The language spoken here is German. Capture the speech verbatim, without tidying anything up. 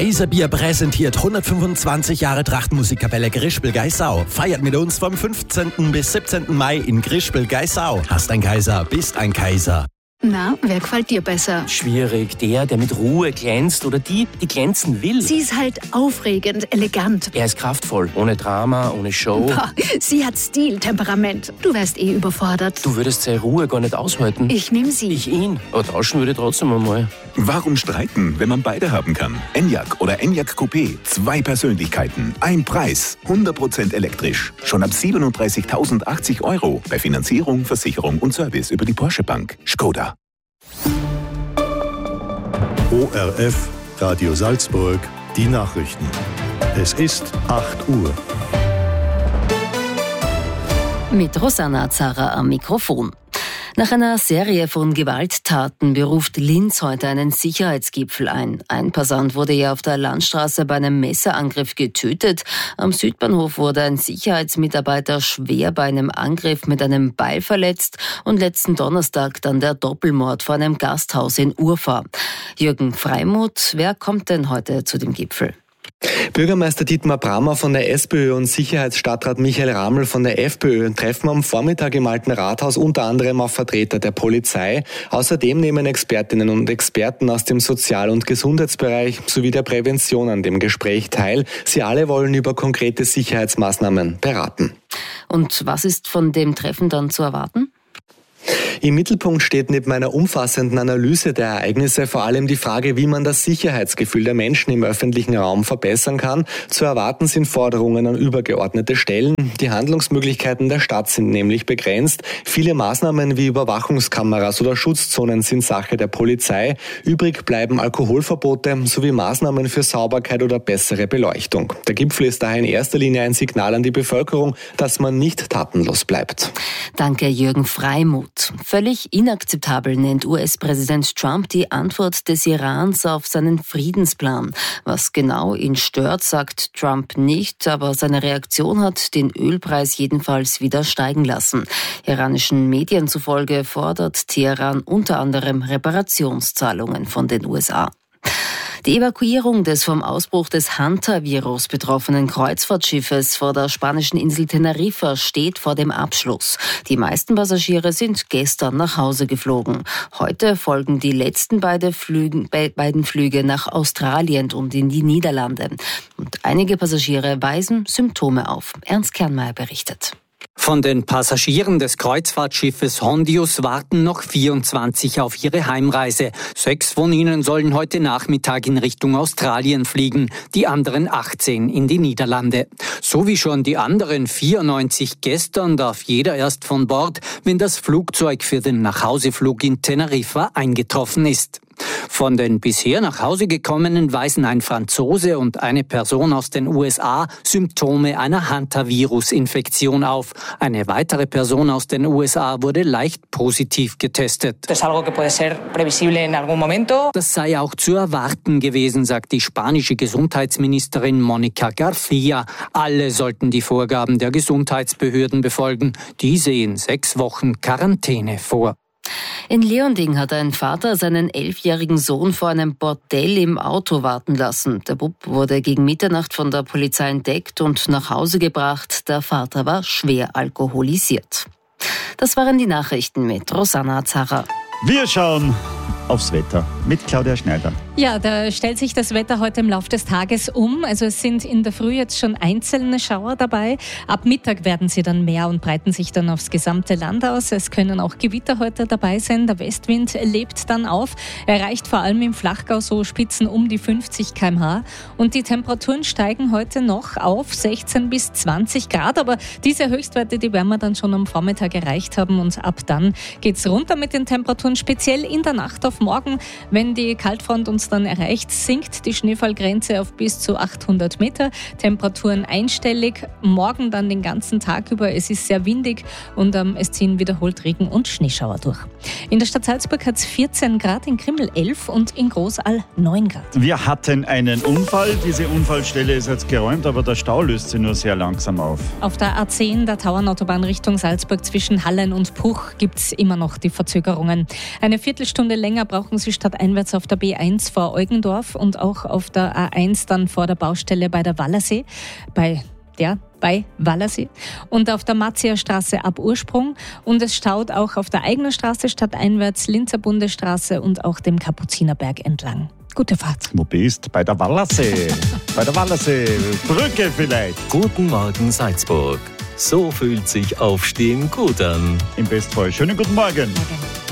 Kaiserbier präsentiert hundertfünfundzwanzig Jahre Trachtenmusikkapelle Grispel-Geissau. Feiert mit uns vom fünfzehnten bis siebzehnten Mai in Grispel-Geissau. Hast ein Kaiser, bist ein Kaiser. Na, wer gefällt dir besser? Schwierig. Der, der mit Ruhe glänzt oder die, die glänzen will. Sie ist halt aufregend, elegant. Er ist kraftvoll. Ohne Drama, ohne Show. Boah, sie hat Stil, Temperament. Du wärst eh überfordert. Du würdest seine Ruhe gar nicht aushalten. Ich nehm sie. Ich ihn. Aber tauschen würde ich trotzdem einmal. Warum streiten, wenn man beide haben kann? Enyaq oder Enyaq Coupé. Zwei Persönlichkeiten, ein Preis. hundert Prozent elektrisch. Schon ab siebenunddreißigtausendachtzig Euro. Bei Finanzierung, Versicherung und Service über die Porsche Bank. Skoda. O R F, Radio Salzburg, die Nachrichten. Es ist acht Uhr. Mit Rosanna Zara am Mikrofon. Nach einer Serie von Gewalttaten beruft Linz heute einen Sicherheitsgipfel ein. Ein Passant wurde ja auf der Landstraße bei einem Messerangriff getötet. Am Südbahnhof wurde ein Sicherheitsmitarbeiter schwer bei einem Angriff mit einem Beil verletzt und letzten Donnerstag dann der Doppelmord vor einem Gasthaus in Urfahr. Jürgen Freimuth, wer kommt denn heute zu dem Gipfel? Bürgermeister Dietmar Brammer von der SPÖ und Sicherheitsstadtrat Michael Raml von der FPÖ treffen am Vormittag im Alten Rathaus unter anderem auf Vertreter der Polizei. Außerdem nehmen Expertinnen und Experten aus dem Sozial- und Gesundheitsbereich sowie der Prävention an dem Gespräch teil. Sie alle wollen über konkrete Sicherheitsmaßnahmen beraten. Und was ist von dem Treffen dann zu erwarten? Im Mittelpunkt steht neben einer umfassenden Analyse der Ereignisse vor allem die Frage, wie man das Sicherheitsgefühl der Menschen im öffentlichen Raum verbessern kann. Zu erwarten sind Forderungen an übergeordnete Stellen. Die Handlungsmöglichkeiten der Stadt sind nämlich begrenzt. Viele Maßnahmen wie Überwachungskameras oder Schutzzonen sind Sache der Polizei. Übrig bleiben Alkoholverbote sowie Maßnahmen für Sauberkeit oder bessere Beleuchtung. Der Gipfel ist daher in erster Linie ein Signal an die Bevölkerung, dass man nicht tatenlos bleibt. Danke, Jürgen Freimuth. Völlig inakzeptabel nennt U S-Präsident Trump die Antwort des Irans auf seinen Friedensplan. Was genau ihn stört, sagt Trump nicht, aber seine Reaktion hat den Ölpreis jedenfalls wieder steigen lassen. Iranischen Medien zufolge fordert Teheran unter anderem Reparationszahlungen von den U S A. Die Evakuierung des vom Ausbruch des Hanta-Virus betroffenen Kreuzfahrtschiffes vor der spanischen Insel Teneriffa steht vor dem Abschluss. Die meisten Passagiere sind gestern nach Hause geflogen. Heute folgen die letzten beide Flüge, be, beiden Flüge nach Australien und in die Niederlande. Und einige Passagiere weisen Symptome auf. Ernst Kernmeier berichtet. Von den Passagieren des Kreuzfahrtschiffes Hondius warten noch vierundzwanzig auf ihre Heimreise. Sechs von ihnen sollen heute Nachmittag in Richtung Australien fliegen, die anderen achtzehn in die Niederlande. So wie schon die anderen vierundneunzig gestern darf jeder erst von Bord, wenn das Flugzeug für den Nachhauseflug in Teneriffa eingetroffen ist. Von den bisher nach Hause gekommenen weisen ein Franzose und eine Person aus den U S A Symptome einer Hantavirus-Infektion auf. Eine weitere Person aus den U S A wurde leicht positiv getestet. Das sei auch zu erwarten gewesen, sagt die spanische Gesundheitsministerin Mónica García. Alle sollten die Vorgaben der Gesundheitsbehörden befolgen. Die sehen sechs Wochen Quarantäne vor. In Leonding hat ein Vater seinen elfjährigen Sohn vor einem Bordell im Auto warten lassen. Der Bub wurde gegen Mitternacht von der Polizei entdeckt und nach Hause gebracht. Der Vater war schwer alkoholisiert. Das waren die Nachrichten mit Rosanna Zara. Wir schauen aufs Wetter mit Claudia Schneider. Ja, da stellt sich das Wetter heute im Laufe des Tages um. Also es sind in der Früh jetzt schon einzelne Schauer dabei. Ab Mittag werden sie dann mehr und breiten sich dann aufs gesamte Land aus. Es können auch Gewitter heute dabei sein. Der Westwind lebt dann auf. Er erreicht vor allem im Flachgau so Spitzen um die fünfzig Kilometer pro Stunde. Und die Temperaturen steigen heute noch auf sechzehn bis zwanzig Grad. Aber diese Höchstwerte, die werden wir dann schon am Vormittag erreicht haben. Und ab dann geht's runter mit den Temperaturen, speziell in der Nacht auf morgen. Wenn die Kaltfront uns dann erreicht, sinkt die Schneefallgrenze auf bis zu achthundert Meter. Temperaturen einstellig. Morgen dann den ganzen Tag über. Es ist sehr windig und ähm, es ziehen wiederholt Regen- und Schneeschauer durch. In der Stadt Salzburg hat es vierzehn Grad, in Krimml elf und in Großall neun Grad. Wir hatten einen Unfall. Diese Unfallstelle ist jetzt geräumt, aber der Stau löst sich nur sehr langsam auf. Auf der A zehn, der Tauernautobahn Richtung Salzburg zwischen Hallen und Puch, gibt es immer noch die Verzögerungen. Eine Viertelstunde länger brauchen Sie stadteinwärts auf der B eins vor Eugendorf und auch auf der A eins dann vor der Baustelle bei der Wallersee, bei ja, bei Wallersee und auf der Matzierstraße ab Ursprung und es staut auch auf der Eigner Straße stadteinwärts, Linzer Bundesstraße und auch dem Kapuzinerberg entlang. Gute Fahrt. Wo bist? Bei der Wallersee. Bei der Wallersee. Brücke vielleicht. Guten Morgen Salzburg. So fühlt sich Aufstehen gut an. Im Bestfall. Schönen guten Morgen. Morgen.